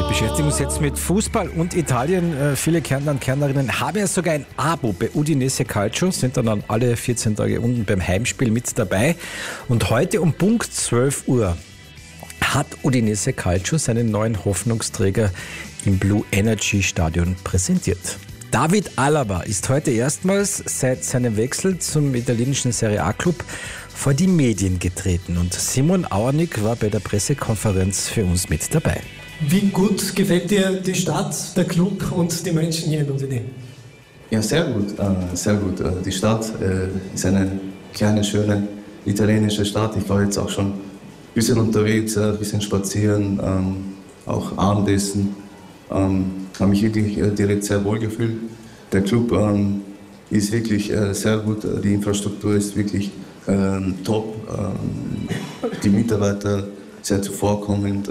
Wir beschäftigen uns jetzt mit Fußball und Italien. Viele Kärntner und Kärntnerinnen haben ja sogar ein Abo bei Udinese Calcio, sind dann alle 14 Tage unten beim Heimspiel mit dabei. Und heute um Punkt 12 Uhr hat Udinese Calcio seinen neuen Hoffnungsträger im Blue Energy Stadion präsentiert. David Alaba ist heute erstmals seit seinem Wechsel zum italienischen Serie A-Club vor die Medien getreten. Und Simon Auernig war bei der Pressekonferenz für uns mit dabei. Wie gut gefällt dir die Stadt, der Club und die Menschen hier in Udine? Ja, sehr gut, sehr gut. Die Stadt ist eine kleine, schöne italienische Stadt. Ich war jetzt auch schon ein bisschen unterwegs, ein bisschen spazieren, auch Abendessen. Habe mich wirklich direkt sehr wohl gefühlt. Der Club ist wirklich sehr gut, die Infrastruktur ist wirklich top. Die Mitarbeiter sehr zuvorkommend.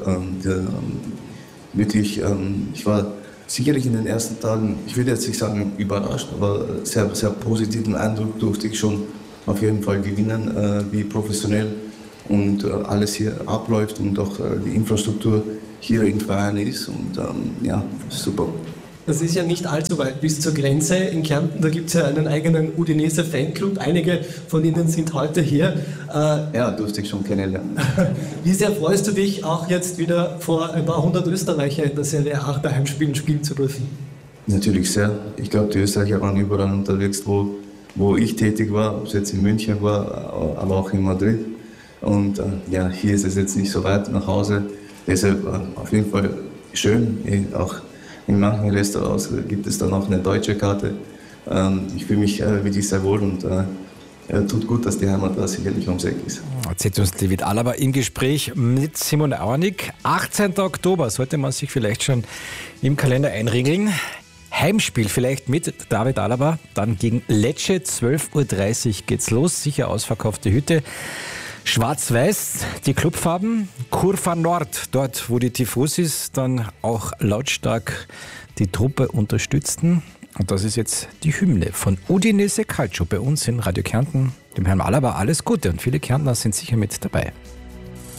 Wirklich, ich war sicherlich in den ersten Tagen, ich würde jetzt nicht sagen überrascht, aber sehr, sehr positiven Eindruck durfte ich schon auf jeden Fall gewinnen, wie professionell und alles hier abläuft und auch die Infrastruktur hier in Verein ist und ja, super. Das ist ja nicht allzu weit bis zur Grenze in Kärnten. Da gibt es ja einen eigenen Udinese Fanclub. Einige von Ihnen sind heute hier. Ja, durfte ich schon kennenlernen. Wie sehr freust du dich, auch jetzt wieder vor ein paar hundert Österreicher in der Serie A bei Heimspielen spielen zu dürfen? Natürlich sehr. Ich glaube, die Österreicher waren überall unterwegs, wo ich tätig war, ob es jetzt in München war, aber auch in Madrid. Und ja, hier ist es jetzt nicht so weit nach Hause. Deshalb auf jeden Fall schön, auch in manchen Restaurants gibt es dann auch eine deutsche Karte. Ich fühle mich wirklich sehr wohl und tut gut, dass die Heimat da sicherlich ums Eck ist. Erzählt uns David Alaba im Gespräch mit Simon Auernig. 18. Oktober sollte man sich vielleicht schon im Kalender einregeln. Heimspiel vielleicht mit David Alaba, dann gegen Lecce, 12.30 Uhr geht's los, sicher ausverkaufte Hütte. Schwarz-Weiß, die Clubfarben, Curva Nord, dort wo die Tifosis dann auch lautstark die Truppe unterstützten. Und das ist jetzt die Hymne von Udinese Calcio bei uns in Radio Kärnten. Dem Herrn Alaba alles Gute und viele Kärntner sind sicher mit dabei.